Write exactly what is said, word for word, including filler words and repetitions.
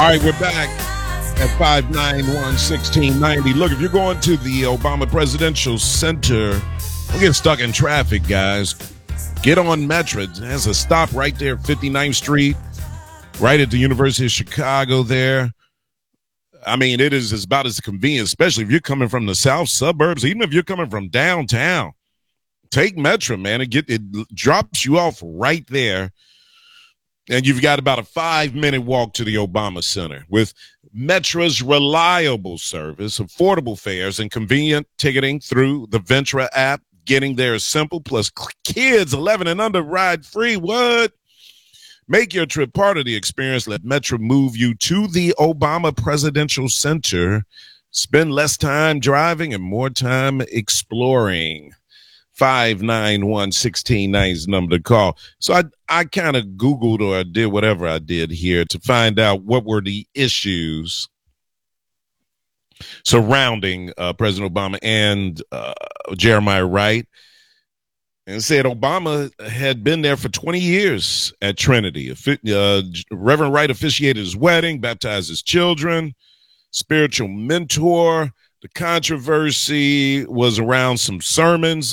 right, we're back at five nine one, one six nine zero. Look, if you're going to the Obama Presidential Center, don't get stuck in traffic, guys. Get on Metro. There's a stop right there, fifty-ninth Street, right at the University of Chicago there. I mean, it is about as convenient, especially if you're coming from the south suburbs, even if you're coming from downtown. Take Metro, man. It, get, it drops you off right there. And you've got about a five-minute walk to the Obama Center with Metra's reliable service, affordable fares, and convenient ticketing through the Ventra app. Getting there is simple, plus kids eleven and under ride free. What? Make your trip part of the experience. Let Metra move you to the Obama Presidential Center. Spend less time driving and more time exploring. five nine one, one six nine zero is the number to call. So I, I kind of Googled or I did whatever I did here to find out what were the issues surrounding uh, President Obama and uh, Jeremiah Wright, and said Obama had been there for twenty years at Trinity. Uh, Reverend Wright officiated his wedding, baptized his children, spiritual mentor. The controversy was around some sermons